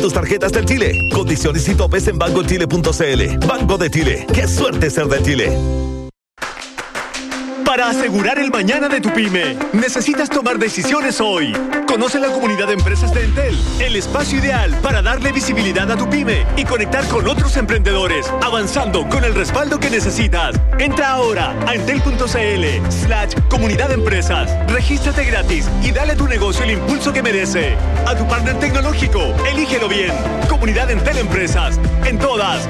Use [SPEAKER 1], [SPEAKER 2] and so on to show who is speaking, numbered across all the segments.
[SPEAKER 1] tus tarjetas del Chile. Condiciones y topes en bancochile.cl. Banco de Chile. ¡Qué suerte ser de Chile!
[SPEAKER 2] Para asegurar el mañana de tu pyme, necesitas tomar decisiones hoy. Conoce la comunidad de empresas de Entel, el espacio ideal para darle visibilidad a tu pyme y conectar con otros emprendedores, avanzando con el respaldo que necesitas. Entra ahora a entel.cl/comunidad de empresas. Regístrate gratis y dale a tu negocio el impulso que merece. A tu partner tecnológico, elígelo bien. Comunidad Entel Empresas. En todas.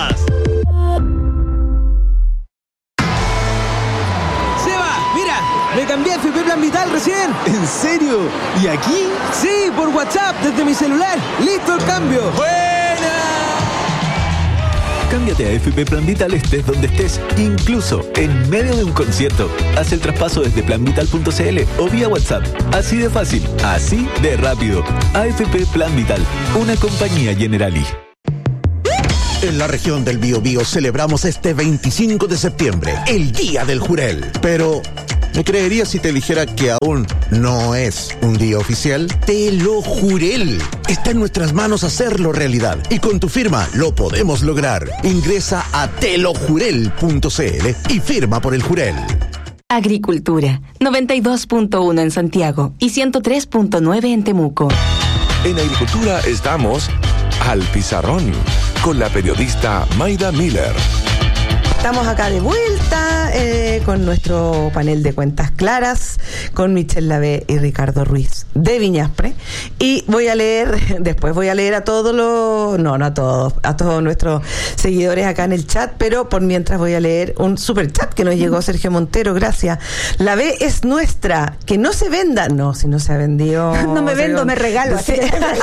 [SPEAKER 3] Me cambié a FP Plan Vital recién.
[SPEAKER 4] ¿En serio? ¿Y aquí?
[SPEAKER 3] Sí, por WhatsApp, desde mi celular. ¡Listo el cambio!
[SPEAKER 4] ¡Buena!
[SPEAKER 1] Cámbiate a FP Plan Vital estés donde estés, incluso en medio de un concierto. Haz el traspaso desde planvital.cl o vía WhatsApp. Así de fácil, así de rápido. AFP Plan Vital, una compañía Generali.
[SPEAKER 5] En la región del Biobío celebramos este 25 de septiembre, el Día del Jurel. Pero, ¿me creerías si te dijera que aún no es un día oficial? Te lo juré. Está en nuestras manos hacerlo realidad. Y con tu firma lo podemos lograr. Ingresa a telojurel.cl y firma por el Jurel.
[SPEAKER 6] Agricultura, 92.1 en Santiago y 103.9 en Temuco.
[SPEAKER 7] En Agricultura estamos al pizarrón con la periodista Mayda Miller.
[SPEAKER 8] Estamos acá de vuelta con nuestro panel de cuentas claras, con Michelle Lavé y Ricardo Ruiz de Viñaspre. Y después voy a leer a todos a todos nuestros seguidores acá en el chat, pero por mientras voy a leer un super chat que nos llegó Sergio Montero, gracias. Lavé es nuestra, que no se venda. No, si no se ha vendido.
[SPEAKER 9] No me vendo, me regalo. Así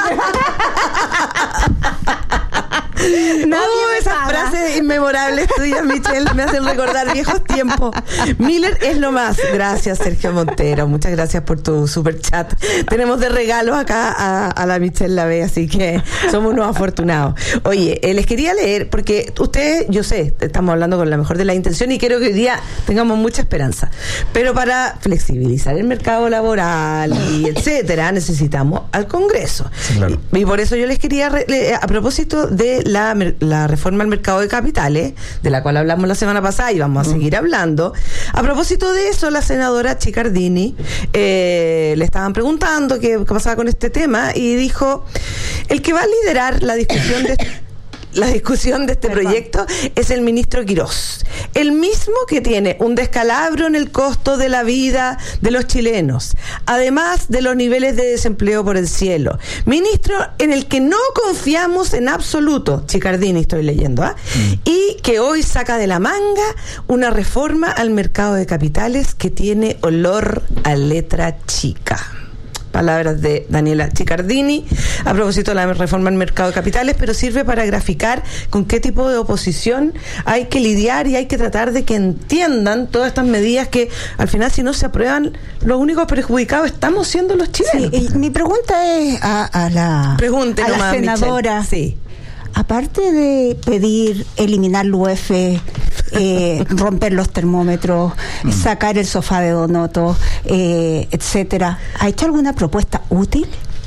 [SPEAKER 8] esas frases inmemorables tuyas, Michelle, me hacen recordar viejos tiempos. Miller es lo más. Gracias, Sergio Montero. Muchas gracias por tu super chat. Tenemos de regalo acá a la Michelle Lavé, así que somos unos afortunados. Oye, les quería leer, porque ustedes, yo sé, estamos hablando con la mejor de la intención y creo que hoy día tengamos mucha esperanza. Pero para flexibilizar el mercado laboral y etcétera, necesitamos al Congreso. Sí, claro. Y por eso yo les quería, a propósito de la reforma al mercado de capitales, de la cual hablamos la semana pasada y vamos a seguir hablando. A propósito de eso, la senadora Chiccardini le estaban preguntando qué pasaba con este tema y dijo: el que va a liderar la discusión de este proyecto es el ministro Quirós, el mismo que tiene un descalabro en el costo de la vida de los chilenos, además de los niveles de desempleo por el cielo. Ministro en el que no confiamos en absoluto, Chiccardini estoy leyendo, y que hoy saca de la manga una reforma al mercado de capitales que tiene olor a letra chica. Palabras de Daniela Chiccardini a propósito de la reforma al mercado de capitales, pero sirve para graficar con qué tipo de oposición hay que lidiar y hay que tratar de que entiendan todas estas medidas que al final, si no se aprueban, los únicos perjudicados estamos siendo los chilenos.
[SPEAKER 9] Sí, y mi pregunta es a la senadora.
[SPEAKER 8] Sí.
[SPEAKER 9] Aparte de pedir eliminar el UF, romper los termómetros, sacar el sofá de Donoto, etcétera, ¿ha hecho alguna propuesta útil?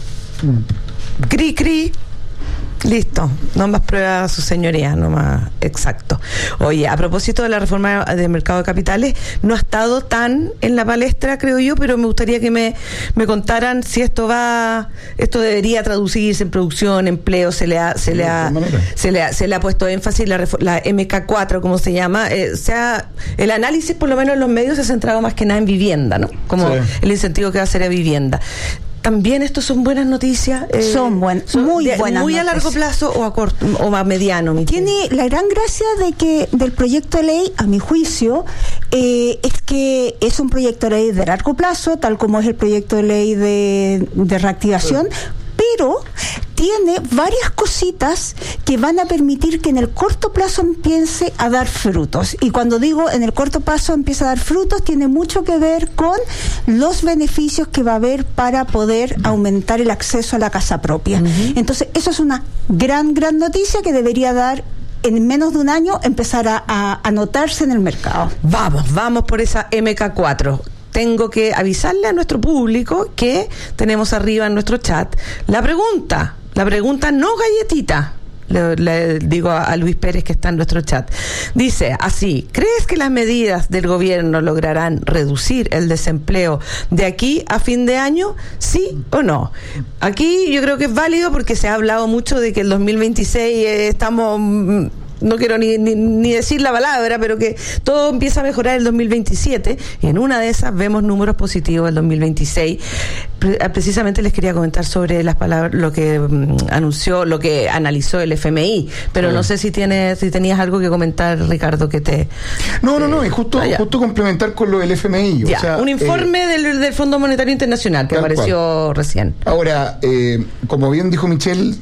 [SPEAKER 8] Cri. Listo, no más prueba su señoría, no más exacto. Oye, a propósito de la reforma del mercado de capitales, no ha estado tan en la palestra, creo yo, pero me gustaría que me contaran si esto debería traducirse en producción, empleo, se le ha puesto énfasis, la MK4, como se llama, el análisis, por lo menos en los medios, se ha centrado más que nada en vivienda, ¿no? Como el incentivo que va a ser a vivienda. También estos son buenas noticias.
[SPEAKER 9] Son muy buenas.
[SPEAKER 8] ¿Muy a largo plazo o a corto o a mediano?
[SPEAKER 9] Tiene la gran gracia del proyecto de ley, a mi juicio, es que es un proyecto de ley de largo plazo, tal como es el proyecto de ley de reactivación, pero tiene varias cositas que van a permitir que en el corto plazo empiece a dar frutos. Y cuando digo en el corto plazo empieza a dar frutos, tiene mucho que ver con los beneficios que va a haber para poder aumentar el acceso a la casa propia. Entonces, eso es una gran noticia que debería dar en menos de un año empezar a notarse en el mercado.
[SPEAKER 8] Vamos por esa MK4. Tengo que avisarle a nuestro público que tenemos arriba en nuestro chat la pregunta: La pregunta no galletita. Le digo a Luis Pérez, que está en nuestro chat. Dice así: ¿crees que las medidas del gobierno lograrán reducir el desempleo de aquí a fin de año? ¿Sí o no? Aquí yo creo que es válido porque se ha hablado mucho de que el 2026 estamos... No quiero ni decir la palabra, pero que todo empieza a mejorar el 2027, y en una de esas vemos números positivos del 2026. Precisamente les quería comentar sobre las palabras, lo que anunció, lo que analizó el FMI, pero no sé si tenías algo que comentar, Ricardo, que te...
[SPEAKER 10] No, y justo complementar con lo del FMI.
[SPEAKER 8] Ya, o sea, un informe del Fondo Monetario Internacional que apareció recién.
[SPEAKER 10] Ahora, como bien dijo Michelle,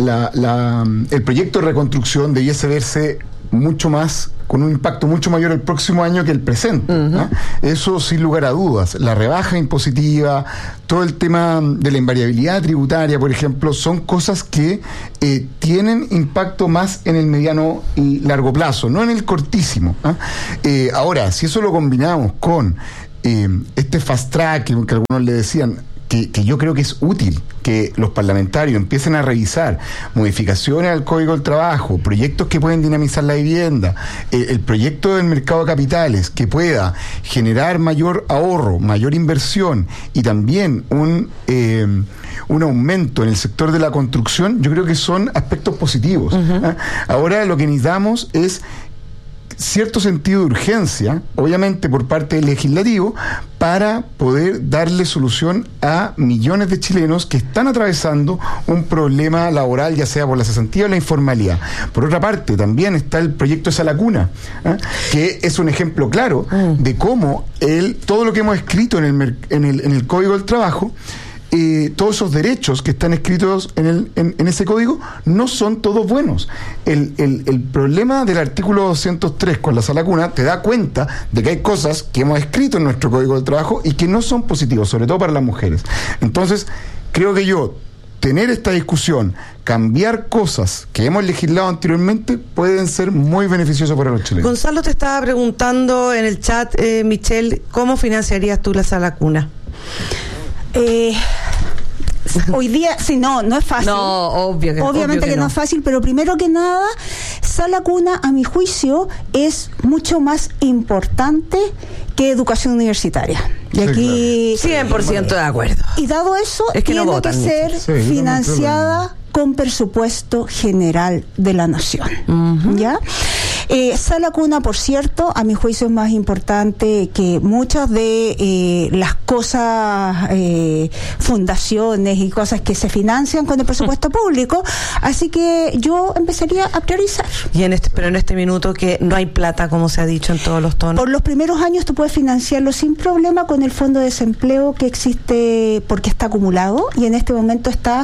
[SPEAKER 10] el proyecto de reconstrucción debiese verse mucho más, con un impacto mucho mayor el próximo año que el presente. ¿No? Eso sin lugar a dudas. La rebaja impositiva, todo el tema de la invariabilidad tributaria, por ejemplo, son cosas que tienen impacto más en el mediano y largo plazo, no en el cortísimo. Ahora, si eso lo combinamos con este fast track que algunos le decían, que yo creo que es útil que los parlamentarios empiecen a revisar modificaciones al Código del Trabajo, proyectos que pueden dinamizar la vivienda, el proyecto del mercado de capitales que pueda generar mayor ahorro, mayor inversión y también un aumento en el sector de la construcción. Yo creo que son aspectos positivos. Ahora lo que necesitamos es cierto sentido de urgencia, obviamente por parte del legislativo, para poder darle solución a millones de chilenos que están atravesando un problema laboral, ya sea por la cesantía o la informalidad. Por otra parte, también está el proyecto de Sala Cuna, que es un ejemplo claro de cómo todo lo que hemos escrito en el Código del Trabajo, todos esos derechos que están escritos en ese código no son todos buenos. El problema del artículo 203 con la Sala Cuna te da cuenta de que hay cosas que hemos escrito en nuestro Código del Trabajo y que no son positivos, sobre todo para las mujeres. Entonces, creo que tener esta discusión, cambiar cosas que hemos legislado anteriormente, pueden ser muy beneficiosos para los chilenos.
[SPEAKER 8] Gonzalo te estaba preguntando en el chat, Michelle, ¿cómo financiarías tú la Sala Cuna?
[SPEAKER 9] Hoy día, sí, no es fácil.
[SPEAKER 8] No,
[SPEAKER 9] obviamente que no es fácil, pero primero que nada, Sala Cuna, a mi juicio, es mucho más importante que educación universitaria. Y aquí
[SPEAKER 8] 100% de acuerdo.
[SPEAKER 9] Y dado eso, tiene que ser financiada con presupuesto general de la nación. ¿Ya? Sala Cuna, por cierto, a mi juicio es más importante que muchas de las cosas, fundaciones y cosas que se financian con el presupuesto público, así que yo empezaría a priorizar.
[SPEAKER 8] Pero en este minuto que no hay plata, como se ha dicho en todos los tonos.
[SPEAKER 9] Por los primeros años tú puedes financiarlo sin problema con el fondo de desempleo que existe, porque está acumulado y en este momento está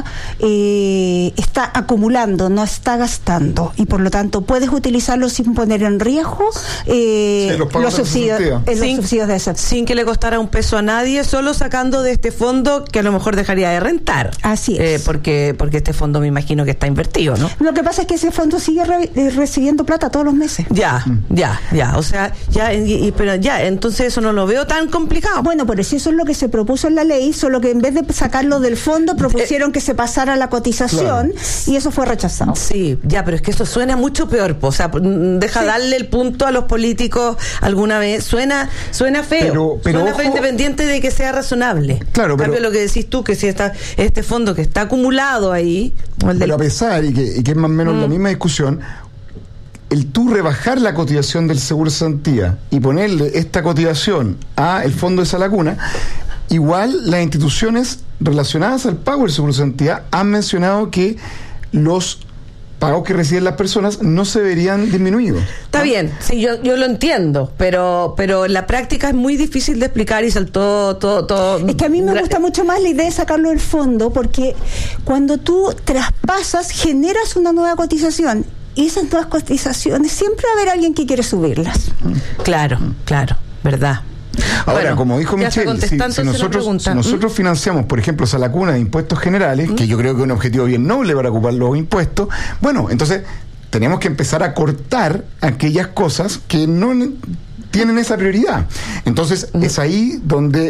[SPEAKER 9] acumulando, no está gastando, y por lo tanto puedes utilizarlo sin poner en riesgo los subsidios de desempleo.
[SPEAKER 8] Sin que le costara un peso a nadie, solo sacando de este fondo que a lo mejor dejaría de rentar.
[SPEAKER 9] Así es.
[SPEAKER 8] Porque este fondo me imagino que está invertido, ¿no?
[SPEAKER 9] Lo que pasa es que ese fondo sigue recibiendo plata todos los meses.
[SPEAKER 8] Ya. O sea, pero entonces eso no lo veo tan complicado.
[SPEAKER 9] Bueno, por eso es lo que se propuso en la ley, solo que en vez de sacarlo del fondo, propusieron que se pasara la cotización, y eso fue rechazado.
[SPEAKER 8] Sí, pero es que eso suena mucho peor, o sea, deja darle el punto a los políticos alguna vez, suena feo, pero suena feo, independiente de que sea razonable.
[SPEAKER 10] Claro, pero
[SPEAKER 8] lo que decís tú, que si está este fondo que está acumulado ahí,
[SPEAKER 10] pero a pesar, y que es más o menos la misma discusión, el tú rebajar la cotización del seguro de cesantía y ponerle esta cotización a el fondo de Sala Cuna, igual las instituciones relacionadas al pago del seguro de cesantía han mencionado que los pagos que reciben las personas no se verían disminuidos.
[SPEAKER 8] Está bien, sí, yo lo entiendo, pero en la práctica es muy difícil de explicar y todo.
[SPEAKER 9] Es que a mí me gusta mucho más la idea de sacarlo del fondo, porque cuando tú traspasas, generas una nueva cotización, y esas nuevas cotizaciones siempre va a haber alguien que quiere subirlas.
[SPEAKER 8] Claro, verdad.
[SPEAKER 10] Ahora, como dijo Michelle, si nosotros financiamos, por ejemplo, Sala Cuna de impuestos generales, que yo creo que es un objetivo bien noble para ocupar los impuestos, bueno, entonces tenemos que empezar a cortar aquellas cosas que no tienen esa prioridad. Entonces, es ahí donde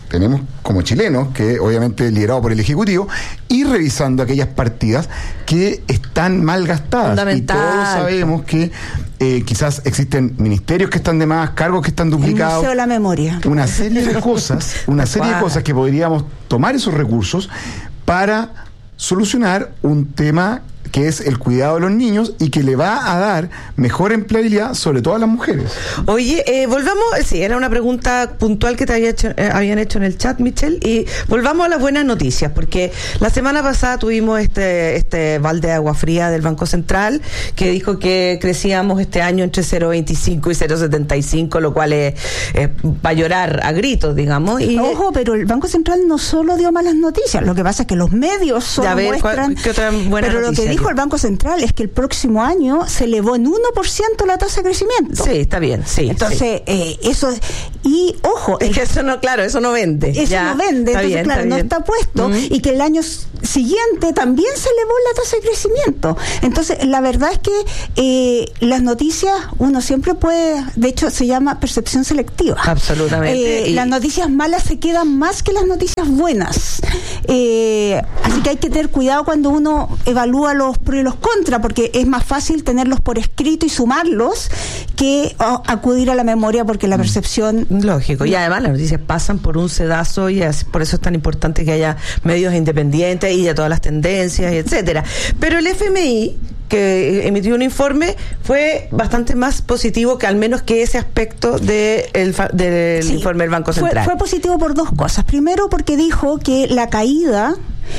[SPEAKER 10] tenemos como chilenos, que obviamente liderado por el Ejecutivo, ir revisando aquellas partidas que están mal gastadas.
[SPEAKER 8] Fundamental.
[SPEAKER 10] Y todos sabemos que quizás existen ministerios que están de más, cargos que están duplicados.
[SPEAKER 9] El Museo de la Memoria.
[SPEAKER 10] Una serie de cosas, que podríamos tomar esos recursos para solucionar un tema que es el cuidado de los niños y que le va a dar mejor empleabilidad, sobre todo a las mujeres.
[SPEAKER 8] Oye, volvamos, sí, era una pregunta puntual que habían hecho en el chat, Michelle, y volvamos a las buenas noticias, porque la semana pasada tuvimos este balde de agua fría del Banco Central, que dijo que crecíamos este año entre 0,25 y 0,75, lo cual es para llorar a gritos, digamos. Y,
[SPEAKER 9] ojo, pero el Banco Central no solo dio malas noticias, lo que pasa es que los medios solo muestran...
[SPEAKER 8] ¿Qué otra buena
[SPEAKER 9] pero
[SPEAKER 8] noticia?
[SPEAKER 9] Lo que dijo el Banco Central es que el próximo año se elevó en 1% la tasa de crecimiento.
[SPEAKER 8] Sí, está bien, sí.
[SPEAKER 9] Entonces, eso es... Y, ojo...
[SPEAKER 8] Es que eso no, claro, eso no vende.
[SPEAKER 9] Eso
[SPEAKER 8] ya,
[SPEAKER 9] no vende, entonces,
[SPEAKER 8] bien,
[SPEAKER 9] claro, no está puesto. Y que el año siguiente también se elevó la tasa de crecimiento. Entonces, la verdad es que las noticias, uno siempre puede... De hecho, se llama percepción selectiva.
[SPEAKER 8] Absolutamente.
[SPEAKER 9] Las noticias malas se quedan más que las noticias buenas. Así que hay que tener cuidado cuando uno evalúa los pros y los contras, porque es más fácil tenerlos por escrito y sumarlos que acudir a la memoria, porque la percepción...
[SPEAKER 8] Lógico. Y además las noticias pasan por un sedazo y por eso es tan importante que haya medios independientes y de todas las tendencias, etcétera. Pero el FMI, que emitió un informe, fue bastante más positivo que al menos que ese aspecto del informe del Banco Central.
[SPEAKER 9] Fue positivo por dos cosas. Primero, porque dijo que la caída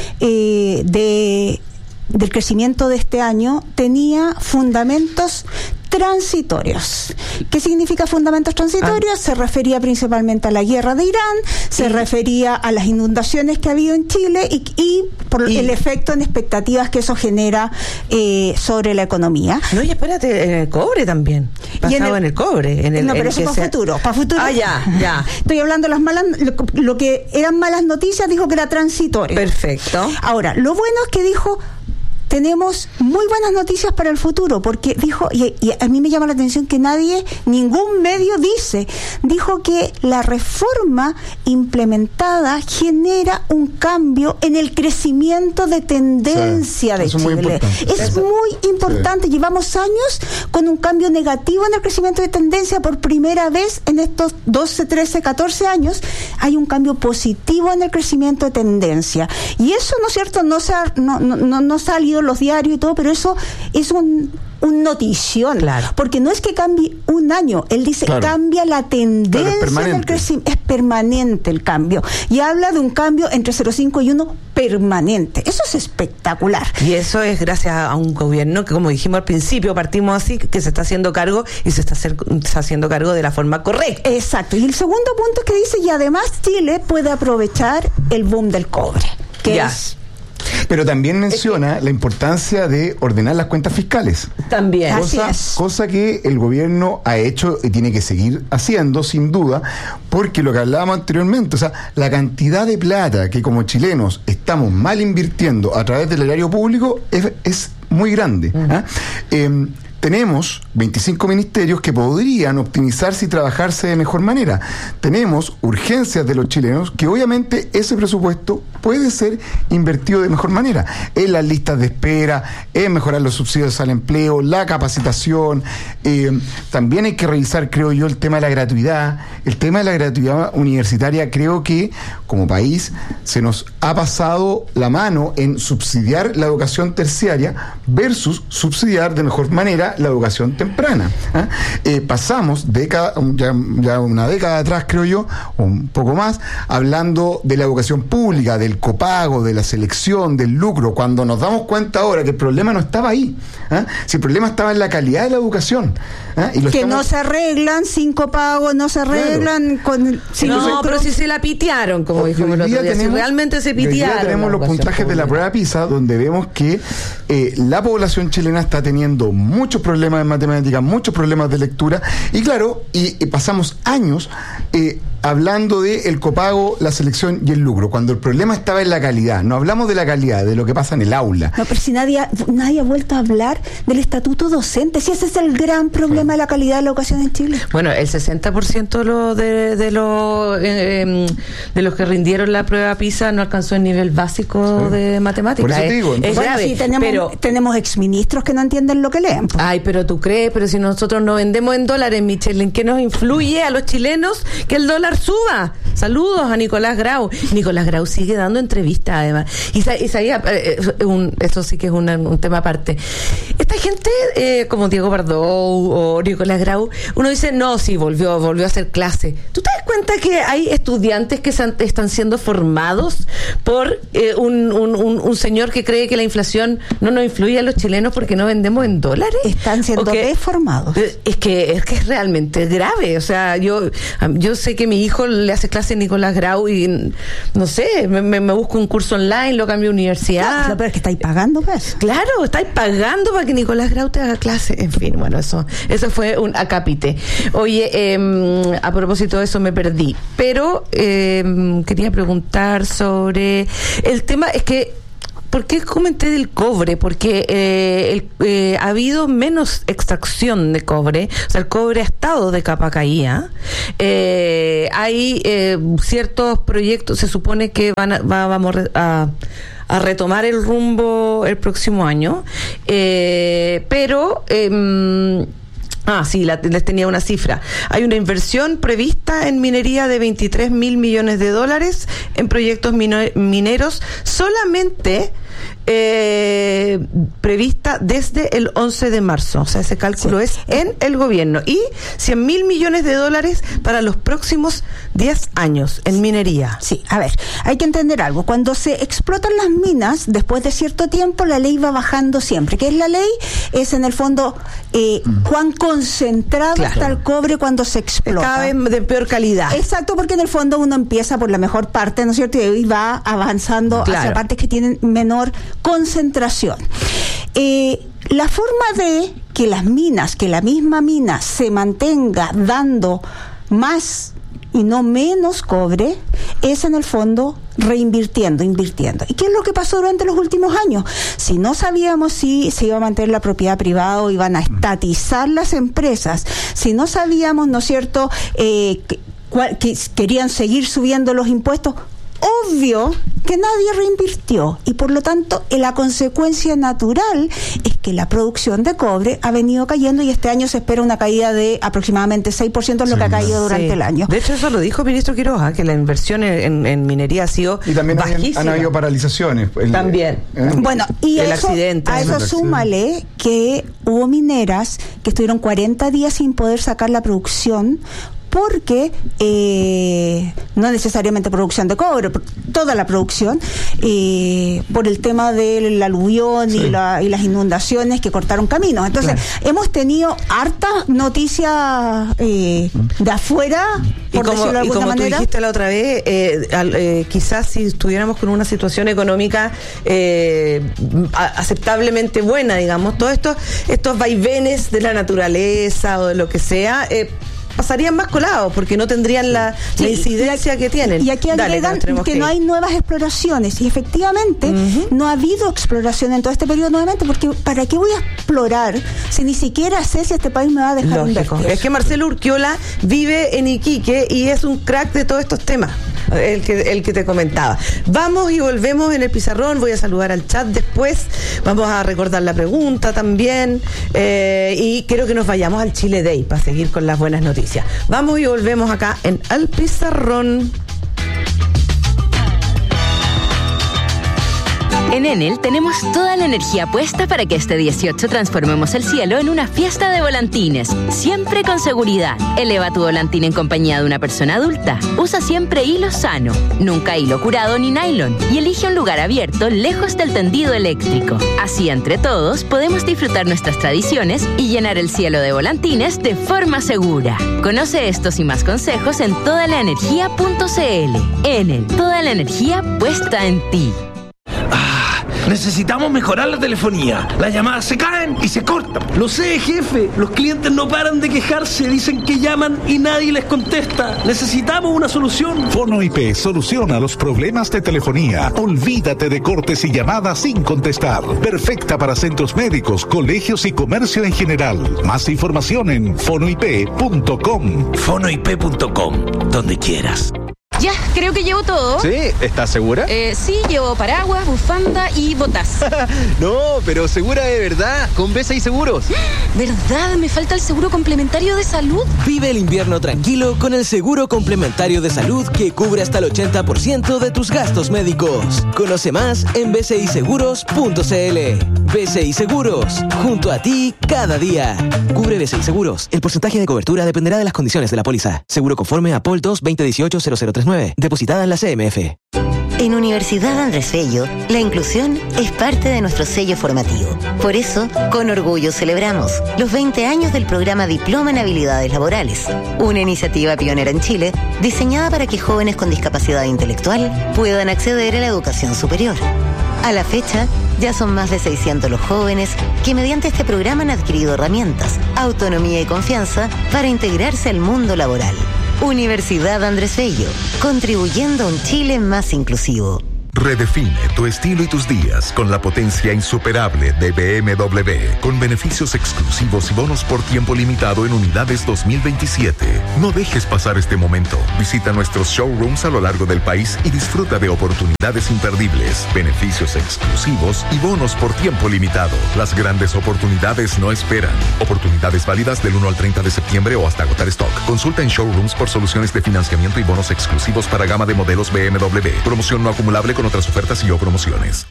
[SPEAKER 9] del crecimiento de este año tenía fundamentos transitorios. ¿Qué significa fundamentos transitorios? Se refería principalmente a la guerra de Irán, se refería a las inundaciones que ha habido en Chile y por el efecto en expectativas que eso genera sobre la economía.
[SPEAKER 8] No, y espérate, en el cobre también. Basado en el cobre.
[SPEAKER 9] No, pero eso para futuro.
[SPEAKER 8] Ah, ya.
[SPEAKER 9] Estoy hablando de las malas, lo que eran malas noticias, dijo que era transitorio.
[SPEAKER 8] Perfecto.
[SPEAKER 9] Ahora, lo bueno es que dijo: tenemos muy buenas noticias para el futuro, porque dijo, y a mí me llama la atención que ningún medio dijo que la reforma implementada genera un cambio en el crecimiento de tendencia de Chile. Es muy importante. Llevamos años con un cambio negativo en el crecimiento de tendencia. Por primera vez en estos 12, 13, 14 años hay un cambio positivo en el crecimiento de tendencia. Y eso, ¿no es cierto?, no ha salido los diarios y todo, pero eso es un notición,
[SPEAKER 8] claro,
[SPEAKER 9] porque no es que cambie un año, él dice, claro, cambia la tendencia del crecimiento, es permanente el cambio, y habla de un cambio entre 0,5 y 1 permanente. Eso es espectacular.
[SPEAKER 8] Y eso es gracias a un gobierno que, como dijimos al principio, partimos así, que se está haciendo cargo y se está haciendo cargo de la forma correcta.
[SPEAKER 9] Exacto. Y el segundo punto que dice, y además Chile puede aprovechar el boom del cobre, que es...
[SPEAKER 10] Pero también menciona la importancia de ordenar las cuentas fiscales.
[SPEAKER 8] También.
[SPEAKER 10] Cosa que el gobierno ha hecho y tiene que seguir haciendo, sin duda, porque lo que hablábamos anteriormente, o sea, la cantidad de plata que como chilenos estamos mal invirtiendo a través del erario público es muy grande. Tenemos 25 ministerios que podrían optimizarse y trabajarse de mejor manera. Tenemos urgencias de los chilenos que obviamente ese presupuesto puede ser invertido de mejor manera. En las listas de espera, en mejorar los subsidios al empleo, la capacitación. También hay que revisar, creo yo, el tema de la gratuidad. El tema de la gratuidad universitaria, creo que como país se nos ha pasado la mano en subsidiar la educación terciaria versus subsidiar de mejor manera la educación temprana. Pasamos ya una década atrás, creo yo, o un poco más, hablando de la educación pública, del copago, de la selección, del lucro, cuando nos damos cuenta ahora que el problema no estaba ahí. Si el problema estaba en la calidad de la educación.
[SPEAKER 9] No se arreglan sin copago, no se arreglan con...
[SPEAKER 8] pero si se la pitearon, como dijo el otro día, si realmente se pitearon.
[SPEAKER 10] Hoy día tenemos los puntajes de la prueba PISA, donde vemos que la población chilena está teniendo muchos problemas de matemáticas, muchos problemas de lectura, y claro, y pasamos años hablando de el copago, la selección y el lucro, cuando el problema estaba en la calidad. No hablamos de la calidad, de lo que pasa en el aula.
[SPEAKER 9] No, pero si nadie ha vuelto a hablar del estatuto docente, si ese es el gran problema de la calidad de la educación en Chile.
[SPEAKER 8] Bueno, el 60% de los que rindieron la prueba PISA no alcanzó el nivel básico de matemáticas.
[SPEAKER 10] Por eso te digo.
[SPEAKER 8] Es grave.
[SPEAKER 9] Sí, tenemos exministros que no entienden lo que leen.
[SPEAKER 8] Ay, pero tú crees, pero si nosotros no vendemos en dólares, Michelle, ¿en qué nos influye a los chilenos que el dólar suba? Saludos a Nicolás Grau. Nicolás Grau sigue dando entrevistas, además. Y sabía, eso sí que es un tema aparte. Esta gente, como Diego Bardou o Nicolás Grau, uno dice, no, sí, volvió a hacer clase. ¿Tú te das cuenta que hay estudiantes que están siendo formados por un señor que cree que la inflación no nos influye a los chilenos porque no vendemos en dólares?
[SPEAKER 9] Están siendo deformados.
[SPEAKER 8] Es que es realmente grave. O sea, yo sé que mi hijo le hace clase a Nicolás Grau y no sé, me busco un curso online, lo cambio a universidad.
[SPEAKER 9] Claro, pero es que estáis pagando, pues.
[SPEAKER 8] Claro, estáis pagando para que Nicolás Grau te haga clase. En fin, bueno, eso fue un acápite. Oye, a propósito de eso me perdí, pero quería preguntar sobre el tema, es que ¿por qué comenté del cobre? Porque ha habido menos extracción de cobre, o sea, el cobre ha estado de capa caída. Hay ciertos proyectos, se supone que vamos a retomar el rumbo el próximo año, pero... sí, les tenía una cifra. Hay una inversión prevista en minería de $23 mil millones en proyectos mineros solamente prevista desde el 11 de marzo. O sea, ese cálculo es en el gobierno. Y $100 mil millones para los próximos 10 años en minería.
[SPEAKER 9] Sí, a ver, hay que entender algo. Cuando se explotan las minas, después de cierto tiempo, la ley va bajando siempre. ¿Qué es la ley? Es en el fondo cuán concentrado está el cobre cuando se explota.
[SPEAKER 8] Cada vez de peor calidad.
[SPEAKER 9] Exacto, porque en el fondo uno empieza por la mejor parte, ¿no es cierto? Y va avanzando hacia partes que tienen menor concentración. La forma de que la misma mina se mantenga dando más y no menos cobre es en el fondo invirtiendo. ¿Y qué es lo que pasó durante los últimos años? Si no sabíamos si se iba a mantener la propiedad privada o iban a estatizar las empresas, si no sabíamos, ¿no es cierto?, que querían seguir subiendo los impuestos, obvio que nadie reinvirtió y por lo tanto la consecuencia natural es que la producción de cobre ha venido cayendo y este año se espera una caída de aproximadamente 6%, es lo que ha caído durante el año.
[SPEAKER 8] De hecho, eso lo dijo el ministro Quiroga, que la inversión en minería ha sido
[SPEAKER 10] y también
[SPEAKER 8] bajísima.
[SPEAKER 10] Han habido paralizaciones.
[SPEAKER 8] También.
[SPEAKER 9] Bueno, y
[SPEAKER 8] el accidente.
[SPEAKER 9] A eso súmale que hubo mineras que estuvieron 40 días sin poder sacar la producción porque no necesariamente producción de cobre, toda la producción, por el tema del aluvión y las inundaciones que cortaron caminos. Entonces, hemos tenido hartas noticias de afuera, por decirlo de alguna manera.
[SPEAKER 8] Y como tú dijiste la otra vez, quizás si estuviéramos con una situación económica aceptablemente buena, digamos, todos estos vaivenes de la naturaleza o de lo que sea, pasarían más colados porque no tendrían la incidencia que tienen.
[SPEAKER 9] Y aquí agregan que no hay nuevas exploraciones y efectivamente no ha habido exploración en todo este periodo nuevamente, porque ¿para qué voy a explorar si ni siquiera sé si este país me va a dejar invertir?
[SPEAKER 8] Es que Marcelo Urquiola vive en Iquique y es un crack de todos estos temas, el que te comentaba. Vamos y volvemos en el pizarrón. Voy a saludar al chat después, vamos a recordar la pregunta también, y quiero que nos vayamos al Chile Day para seguir con las buenas noticias. Vamos y volvemos acá en Al Pizarrón.
[SPEAKER 11] En Enel tenemos toda la energía puesta para que este 18 transformemos el cielo en una fiesta de volantines, siempre con seguridad. Eleva tu volantín en compañía de una persona adulta. Usa siempre hilo sano, nunca hilo curado ni nylon, y elige un lugar abierto lejos del tendido eléctrico. Así, entre todos, podemos disfrutar nuestras tradiciones y llenar el cielo de volantines de forma segura. Conoce estos y más consejos en todalaenergia.cl. Enel, toda la energía puesta en ti.
[SPEAKER 12] Necesitamos mejorar la telefonía. Las llamadas se caen y se cortan.
[SPEAKER 4] Lo sé, jefe. Los clientes no paran de quejarse. Dicen que llaman y nadie les contesta. Necesitamos una solución.
[SPEAKER 13] Fono IP soluciona los problemas de telefonía. Olvídate de cortes y llamadas sin contestar. Perfecta para centros médicos, colegios y comercio en general. Más información en fonoip.com.
[SPEAKER 12] Fonoip.com, donde quieras.
[SPEAKER 11] Ya, creo que llevo todo.
[SPEAKER 14] ¿Sí? ¿Estás segura?
[SPEAKER 11] Sí, llevo paraguas, bufanda y botas.
[SPEAKER 14] No, pero segura de verdad, con B6 Seguros.
[SPEAKER 11] ¿Verdad? Me falta el seguro complementario de salud.
[SPEAKER 3] Vive el invierno tranquilo con el seguro complementario de salud que cubre hasta el 80% de tus gastos médicos. Conoce más en bciseguros.cl. BCI Seguros, junto a ti cada día. Cubre BCI Seguros. El porcentaje de cobertura dependerá de las condiciones de la póliza. Seguro conforme a POL 2 2018-0039. Depositada en la CMF.
[SPEAKER 15] En Universidad Andrés Bello, la inclusión es parte de nuestro sello formativo. Por eso, con orgullo celebramos los 20 años del programa Diploma en Habilidades Laborales, una iniciativa pionera en Chile diseñada para que jóvenes con discapacidad intelectual puedan acceder a la educación superior. A la fecha, ya son más de 600 los jóvenes que mediante este programa han adquirido herramientas, autonomía y confianza para integrarse al mundo laboral. Universidad Andrés Bello, contribuyendo a un Chile más inclusivo.
[SPEAKER 16] Redefine tu estilo y tus días con la potencia insuperable de BMW, con beneficios exclusivos y bonos por tiempo limitado en unidades 2027. No dejes pasar este momento. Visita nuestros showrooms a lo largo del país y disfruta de oportunidades imperdibles, beneficios exclusivos y bonos por tiempo limitado. Las grandes oportunidades no esperan. Oportunidades válidas del 1 al 30 de septiembre o hasta agotar stock. Consulta en showrooms por soluciones de financiamiento y bonos exclusivos para gama de modelos BMW. Promoción no acumulable con otras ofertas y o promociones.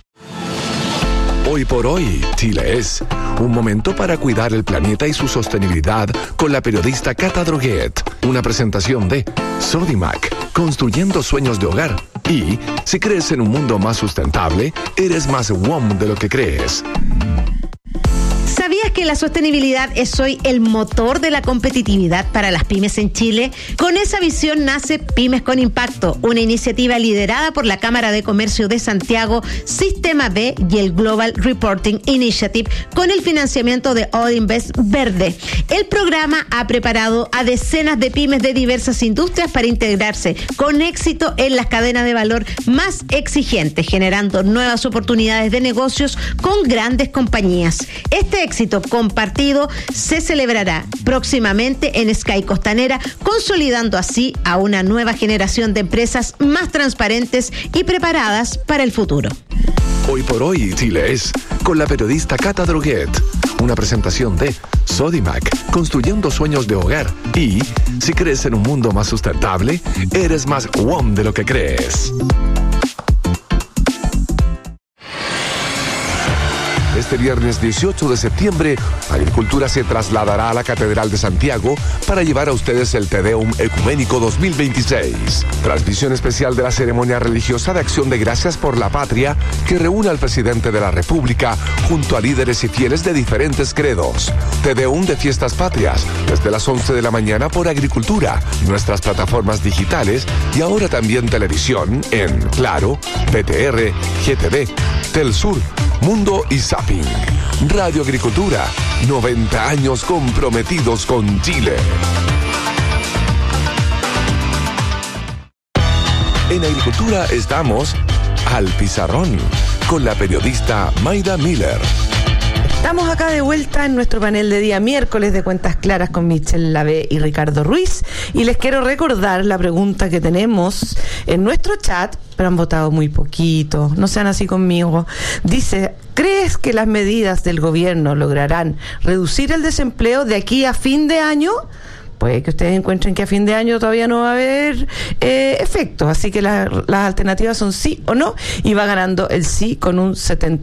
[SPEAKER 7] Hoy por hoy, Chile es un momento para cuidar el planeta y su sostenibilidad con la periodista Cata Droguet. Una presentación de Sodimac, construyendo sueños de hogar. Y si crees en un mundo más sustentable, eres más WOM de lo que crees.
[SPEAKER 17] ¿Sabías que la sostenibilidad es hoy el motor de la competitividad para las pymes en Chile? Con esa visión nace Pymes con Impacto, una iniciativa liderada por la Cámara de Comercio de Santiago, Sistema B y el Global Reporting Initiative, con el financiamiento de All Invest Verde. El programa ha preparado a decenas de pymes de diversas industrias para integrarse con éxito en las cadenas de valor más exigentes, generando nuevas oportunidades de negocios con grandes compañías. Este éxito compartido se celebrará próximamente en Sky Costanera, consolidando así a una nueva generación de empresas más transparentes y preparadas para el futuro.
[SPEAKER 7] Hoy por hoy, Chile es con la periodista Cata Droguet. Una presentación de Sodimac, construyendo sueños de hogar. Y si crees en un mundo más sustentable, eres más WOM de lo que crees. Este viernes 18 de septiembre, Agricultura se trasladará a la Catedral de Santiago para llevar a ustedes el Te Deum Ecuménico 2026. Transmisión especial de la ceremonia religiosa de Acción de Gracias por la Patria que reúne al presidente de la República junto a líderes y fieles de diferentes credos. Te Deum de Fiestas Patrias, desde las 11 de la mañana por Agricultura, nuestras plataformas digitales y ahora también televisión en Claro, BTR, GTV, Telsur, Mundo y Zapping. Radio Agricultura, 90 años comprometidos con Chile. En Agricultura estamos al pizarrón con la periodista Mayda Miller.
[SPEAKER 8] Estamos acá de vuelta en nuestro panel de día miércoles de Cuentas Claras con Michelle Lavé y Ricardo Ruiz. Y les quiero recordar la pregunta que tenemos en nuestro chat, pero han votado muy poquito, no sean así conmigo. Dice, ¿crees que las medidas del gobierno lograrán reducir el desempleo de aquí a fin de año? Puede que ustedes encuentren que a fin de año todavía no va a haber efecto, así que las alternativas son sí o no, y va ganando el sí con un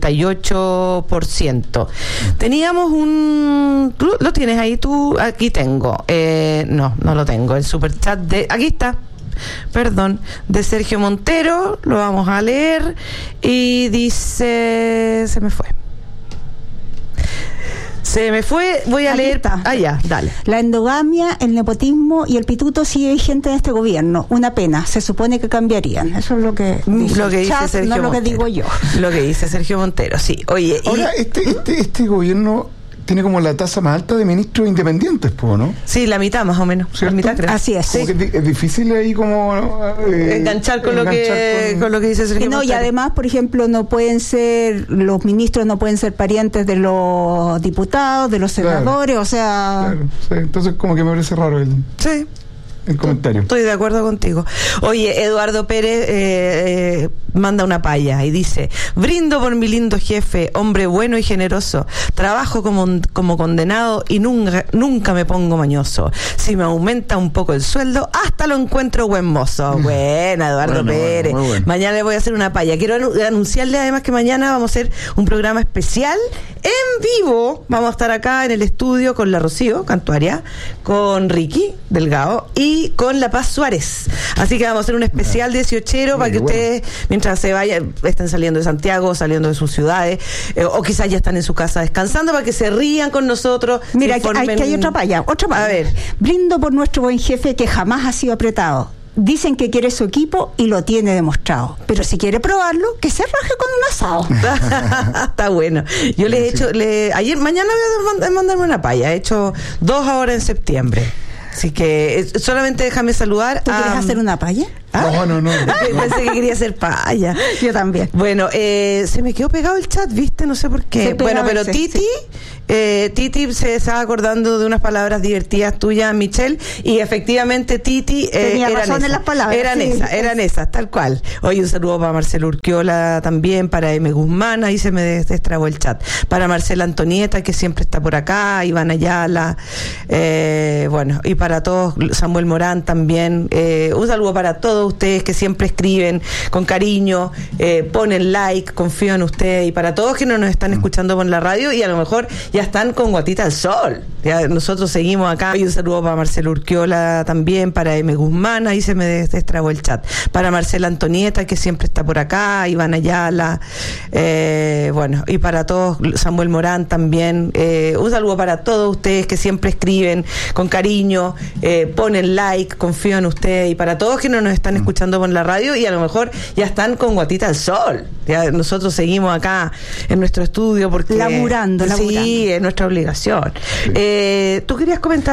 [SPEAKER 8] 78%. Teníamos un... ¿Lo tienes ahí tú? Aquí tengo. No lo tengo. El superchat de... Aquí está. Perdón, de Sergio Montero, lo vamos a leer y dice... Se me fue. Se me fue, voy a leer. Ya, dale.
[SPEAKER 9] La endogamia, el nepotismo y el pituto sigue vigente en este gobierno. Una pena. Se supone que cambiarían. Eso es lo que
[SPEAKER 8] dice Sergio
[SPEAKER 9] no
[SPEAKER 8] Montero.
[SPEAKER 9] Lo que digo yo.
[SPEAKER 8] Lo que dice Sergio Montero, sí. Oye,
[SPEAKER 10] ahora, este gobierno tiene como la tasa más alta de ministros independientes, ¿no?
[SPEAKER 8] Sí, la mitad más o menos.
[SPEAKER 10] ¿Cierto?
[SPEAKER 8] La mitad, creo.
[SPEAKER 9] Así es.
[SPEAKER 10] Como que es difícil ahí como
[SPEAKER 8] enganchar con lo que dice Sergio
[SPEAKER 9] No,
[SPEAKER 8] Montero.
[SPEAKER 9] y además, por ejemplo, los ministros no pueden ser parientes de los diputados, de los senadores, o sea...
[SPEAKER 10] Claro, sí. Entonces como que me parece raro el comentario.
[SPEAKER 8] Estoy de acuerdo contigo. Oye, Eduardo Pérez manda una palla y dice: brindo por mi lindo jefe, hombre bueno y generoso. Trabajo como condenado y nunca me pongo mañoso. Si me aumenta un poco el sueldo, hasta lo encuentro buen mozo. Buena, Eduardo Pérez. Bueno. Mañana le voy a hacer una palla. Quiero anunciarle además que mañana vamos a hacer un programa especial en vivo. Vamos a estar acá en el estudio con la Rocío Cantuaria, con Ricky Delgado y con La Paz Suárez. Así que vamos a hacer un especial 18ero para que ustedes, mientras se vayan, estén saliendo de Santiago, saliendo de sus ciudades, o quizás ya están en su casa descansando, para que se rían con nosotros.
[SPEAKER 9] Mira, hay otra palla. A ver. Brindo por nuestro buen jefe que jamás ha sido apretado. Dicen que quiere su equipo y lo tiene demostrado. Pero si quiere probarlo, que se raje con un asado.
[SPEAKER 8] Está bueno. Yo le he hecho, mañana voy a mandarme una palla. He hecho 2 ahora en septiembre. Así que solamente déjame saludar.
[SPEAKER 9] ¿Tú quieres hacer una palla?
[SPEAKER 10] No.
[SPEAKER 8] Pensé que quería hacer palla.
[SPEAKER 9] Yo también.
[SPEAKER 8] Bueno, se me quedó pegado el chat, ¿viste? No sé por qué. Bueno, pero Titi... Titi se estaba acordando de unas palabras divertidas tuyas, Michelle, y efectivamente Titi
[SPEAKER 9] tenía razón en las palabras.
[SPEAKER 8] Eran esas, tal cual. Oye, un saludo para Marcelo Urquiola también, para M. Guzmán, ahí se me destrabó el chat, para Marcela Antonieta, que siempre está por acá, Iván Ayala, bueno, y para todos, Samuel Morán también, un saludo para todos ustedes que siempre escriben con cariño, ponen like, confío en ustedes, y para todos que no nos están escuchando por la radio y a lo mejor ya están con guatita al sol. Ya nosotros seguimos acá. Y un saludo para Marcelo Urquiola también, para M. Guzmán, ahí se me destrabó el chat. Para Marcela Antonieta, que siempre está por acá, Iván Ayala, bueno, y para todos, Samuel Morán también, un saludo para todos ustedes que siempre escriben con cariño, ponen like, confío en ustedes, y para todos que no nos están escuchando por la radio y a lo mejor ya están con guatita al sol. Ya nosotros seguimos acá en nuestro estudio porque
[SPEAKER 9] laburando.
[SPEAKER 8] Sí, es nuestra obligación. ¿Tú querías comentar